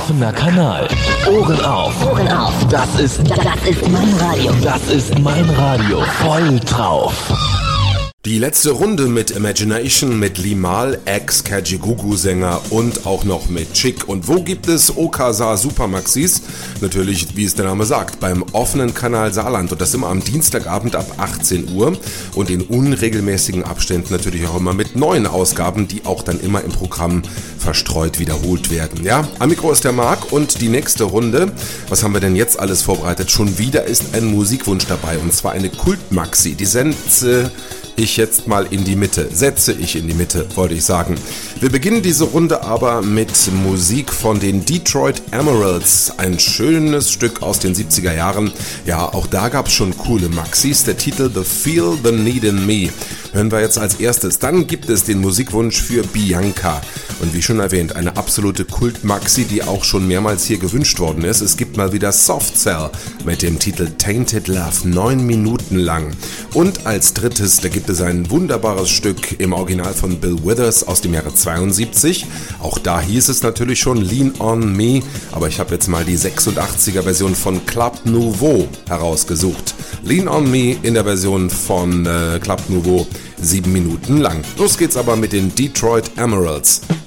Offener Kanal. Ohren auf. Ohren auf. Das ist mein Radio. Das ist mein Radio. Voll drauf. Die letzte Runde mit Imagination, mit Limahl, Ex-Kajagoogoo-Sänger und auch noch mit Chick. Und wo gibt es Okasa Supermaxis? Natürlich, wie es der Name sagt, beim offenen Kanal Saarland. Und das immer am Dienstagabend ab 18 Uhr und in unregelmäßigen Abständen natürlich auch immer mit neuen Ausgaben, die auch dann immer im Programm verstreut wiederholt werden. Ja, am Mikro ist der Marc und die nächste Runde, was haben wir denn jetzt alles vorbereitet? Schon wieder ist ein Musikwunsch dabei und zwar eine Kultmaxi. Die setze ich in die Mitte, wollte ich sagen. Wir beginnen diese Runde aber mit Musik von den Detroit Emeralds. Ein schönes Stück aus den 70er Jahren. Ja, auch da gab es schon coole Maxis. Der Titel The Feel the Need in Me hören wir jetzt als erstes. Dann gibt es den Musikwunsch für Bianca. Und wie schon erwähnt, eine absolute Kult-Maxi, die auch schon mehrmals hier gewünscht worden ist. Es gibt mal wieder Soft Cell mit dem Titel Tainted Love, 9 Minuten lang. Und als drittes, da gibt es ein wunderbares Stück im Original von Bill Withers aus dem Jahre 72. Auch da hieß es natürlich schon Lean on Me, aber ich habe jetzt mal die 86er Version von Club Nouveau herausgesucht. Lean on Me in der Version von Club Nouveau, 7 Minuten lang. Los geht's aber mit den Detroit Emeralds.